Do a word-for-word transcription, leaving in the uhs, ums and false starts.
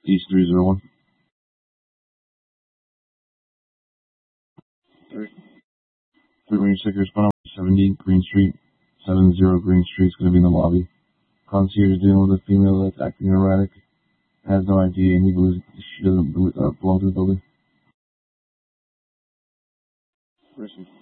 East three zero one. Three. Three Green Stickers, seventy Green Street. seven zero Green Street is going to be in the lobby. Concierge is dealing with a female that's acting erratic. Has no I D and he believes she doesn't belong to the building. Person.